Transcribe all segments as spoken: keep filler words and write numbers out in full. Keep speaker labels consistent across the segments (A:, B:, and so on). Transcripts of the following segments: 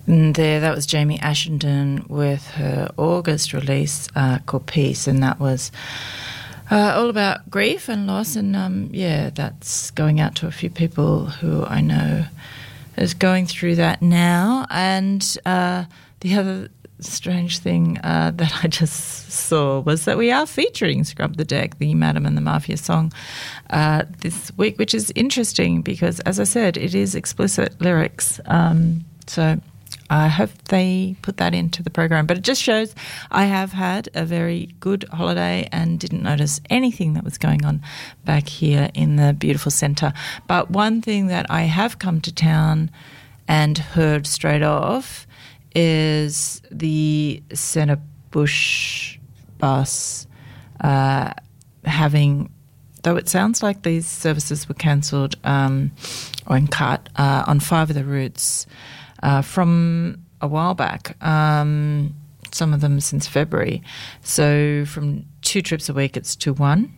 A: there, that was Jamie Ashenden with her August release uh, called Peace, and that was uh, all about grief and loss. And um, yeah, that's going out to a few people who I know is going through that now. And uh, the other strange thing uh, that I just saw was that we are featuring Scrub the Deck, the Madam and the Mafia song, uh, this week, which is interesting because, as I said, it is explicit lyrics. Um, so I hope they put that into the program. But it just shows I have had a very good holiday and didn't notice anything that was going on back here in the beautiful centre. But one thing that I have come to town and heard straight off is the Centre Bush bus uh, having, though it sounds like these services were cancelled um, or cut uh, on five of the routes uh, from a while back, um, some of them since February. So from two trips a week, it's to one.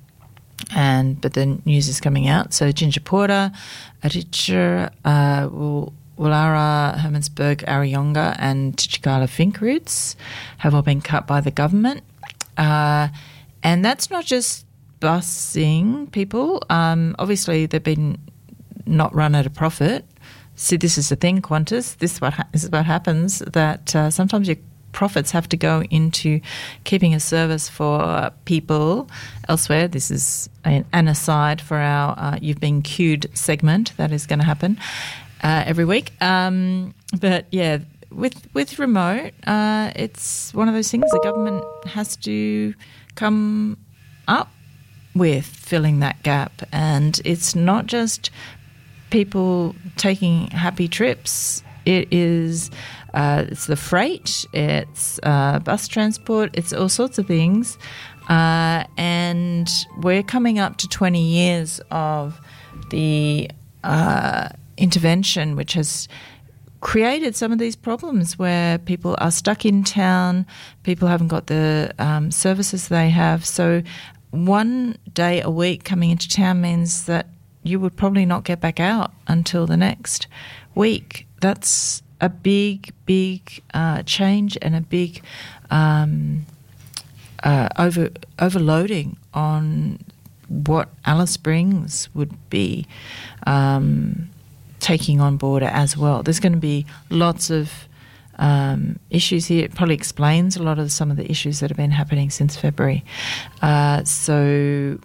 A: And but the news is coming out. So Ginger Porter, Aricha, uh, will Woollahra, Hermannsburg, Arayonga and Titjikala Fink routes have all been cut by the government. Uh, and that's not just busing people. Um, obviously, they've been not run at a profit. See, this is the thing, Qantas. This is what, ha- this is what happens, that uh, sometimes your profits have to go into keeping a service for people elsewhere. This is an, an aside for our uh, You've Been Queued segment that is going to happen Uh, every week. Um, but, yeah, with with remote, uh, it's one of those things the government has to come up with filling that gap. And it's not just people taking happy trips. It is uh, it's the freight, it's uh, bus transport, it's all sorts of things. Uh, and we're coming up to twenty years of the uh intervention, which has created some of these problems where people are stuck in town, people haven't got the um, services they have. So one day a week coming into town means that you would probably not get back out until the next week. That's a big, big uh, change and a big um, uh, over overloading on what Alice Springs would be um taking on board as well. There's going to be lots of um, issues here. It probably explains a lot of some of the issues that have been happening since February. Uh, so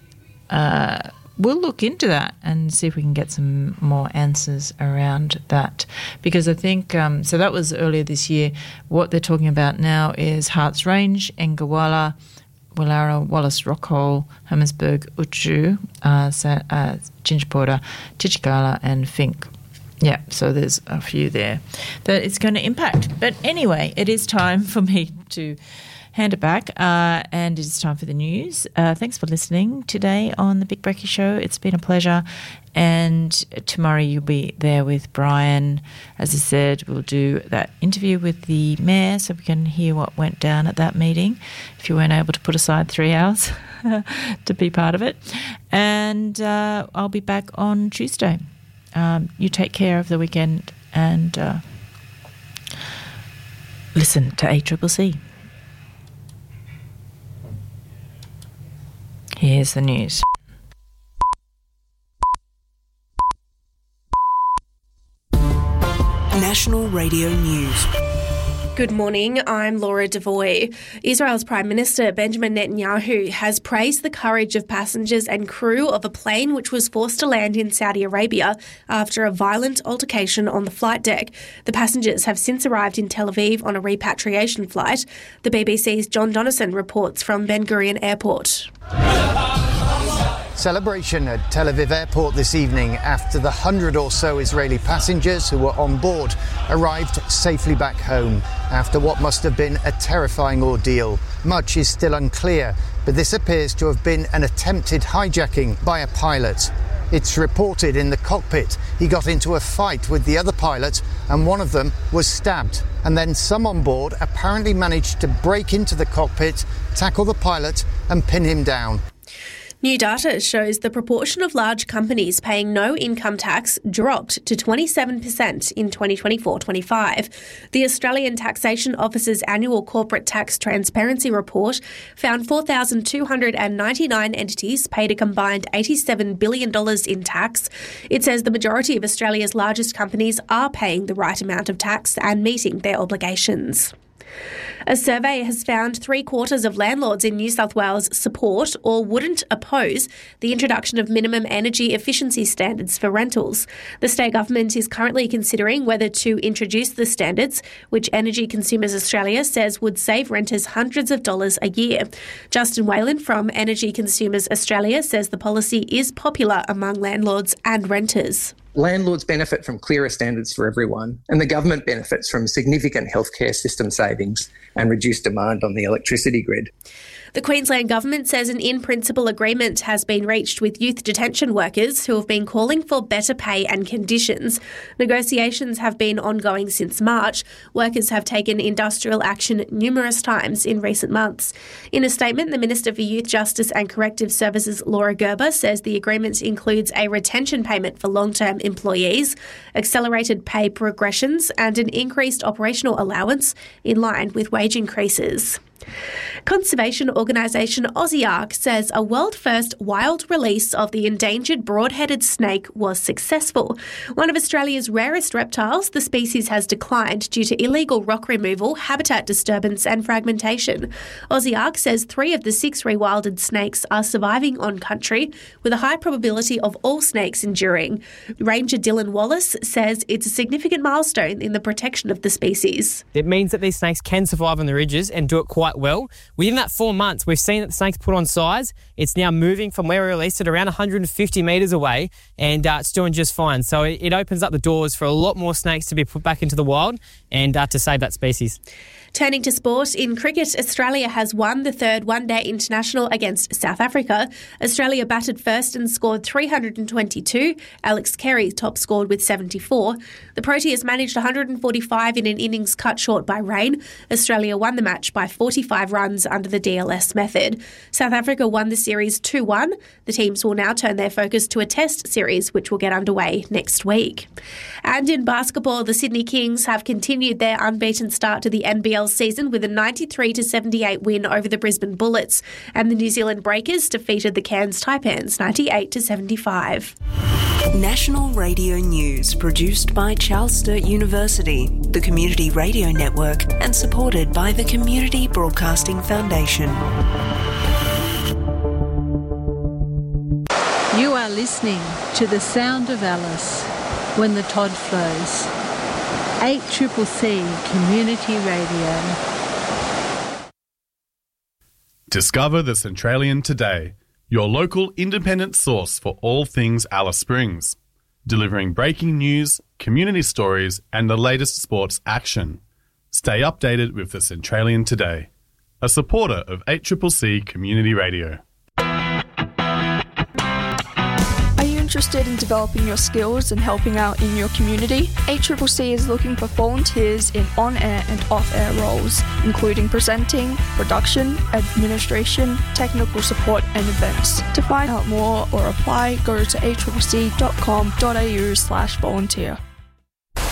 A: uh, we'll look into that and see if we can get some more answers around that. Because I think, um, so that was earlier this year. What they're talking about now is Harts Range, Engawala, Woollahra, Wallace Rockhole, Hermannsburg, Uchu, uh, Sa- uh, Ginger Porter, Titjikala and Fink. Yeah, so there's a few there that it's going to impact. But anyway, it is time for me to hand it back uh, and it is time for the news. Uh, thanks for listening today on The Big Brekkie Show. It's been a pleasure. And tomorrow you'll be there with Brian. As I said, we'll do that interview with the mayor so we can hear what went down at that meeting if you weren't able to put aside three hours to be part of it. And uh, I'll be back on Tuesday. Um, you take care of the weekend and uh, listen to A C C C. Here's the news.
B: National Radio News.
C: Good morning, I'm Laura Devoy. Israel's Prime Minister Benjamin Netanyahu has praised the courage of passengers and crew of a plane which was forced to land in Saudi Arabia after a violent altercation on the flight deck. The passengers have since arrived in Tel Aviv on a repatriation flight. The B B C's John Donnison reports from Ben Gurion Airport.
D: Celebration at Tel Aviv Airport this evening after the hundred or so Israeli passengers who were on board arrived safely back home after what must have been a terrifying ordeal. Much is still unclear, but this appears to have been an attempted hijacking by a pilot. It's reported in the cockpit he got into a fight with the other pilot and one of them was stabbed. And then some on board apparently managed to break into the cockpit, tackle the pilot and pin him down.
C: New data shows the proportion of large companies paying no income tax dropped to twenty-seven percent in twenty twenty-four twenty-five. The Australian Taxation Office's annual Corporate Tax Transparency Report found four thousand two hundred ninety-nine entities paid a combined eighty-seven billion dollars in tax. It says the majority of Australia's largest companies are paying the right amount of tax and meeting their obligations. A survey has found three quarters of landlords in New South Wales support or wouldn't oppose the introduction of minimum energy efficiency standards for rentals. The state government is currently considering whether to introduce the standards, which Energy Consumers Australia says would save renters hundreds of dollars a year. Justin Whalen from Energy Consumers Australia says the policy is popular among landlords and renters.
E: Landlords benefit from clearer standards for everyone, and the government benefits from significant healthcare system savings and reduced demand on the electricity grid.
C: The Queensland Government says an in-principle agreement has been reached with youth detention workers who have been calling for better pay and conditions. Negotiations have been ongoing since March. Workers have taken industrial action numerous times in recent months. In a statement, the Minister for Youth Justice and Corrective Services, Laura Gerber, says the agreement includes a retention payment for long-term employees, accelerated pay progressions and an increased operational allowance in line with wage increases. Conservation organisation Aussiark says a world-first wild release of the endangered broad-headed snake was successful. One of Australia's rarest reptiles, the species has declined due to illegal rock removal, habitat disturbance and fragmentation. Aussiark says three of the six rewilded snakes are surviving on country, with a high probability of all snakes enduring. Ranger Dylan Wallace says it's a significant milestone in the protection of the species.
F: It means that these snakes can survive on the ridges and do it quite well. Within that four months, we've seen that the snake's put on size. It's now moving from where we released it around one hundred fifty metres away, and uh, it's doing just fine. So it, it opens up the doors for a lot more snakes to be put back into the wild and uh, to save that species.
C: Turning to sport, in cricket, Australia has won the third one-day international against South Africa. Australia batted first and scored three hundred twenty-two. Alex Carey top scored with seventy-four. The Proteas managed one hundred forty-five in an innings cut short by rain. Australia won the match by forty-five runs under the D L S method. South Africa won the series two one. The teams will now turn their focus to a test series, which will get underway next week. And in basketball, the Sydney Kings have continued their unbeaten start to the N B L season with a ninety-three to seventy-eight win over the Brisbane Bullets, and the New Zealand Breakers defeated the Cairns Taipans ninety-eight to seventy-five.
B: National Radio News, produced by Charles Sturt University, the Community Radio Network, and supported by the Community Broadcasting Foundation.
G: You are listening to The Sound of Alice when the Todd flows. eight C C C Community Radio.
H: Discover the Centralian today, your local independent source for all things Alice Springs, delivering breaking news, community stories and the latest sports action. Stay updated with the Centralian today, a supporter of eight C C C Community Radio.
I: Interested in developing your skills and helping out in your community? eight C C C is looking for volunteers in on-air and off-air roles, including presenting, production, administration, technical support and events. To find out more or apply, go to eight c c c dot com dot a u slash volunteer.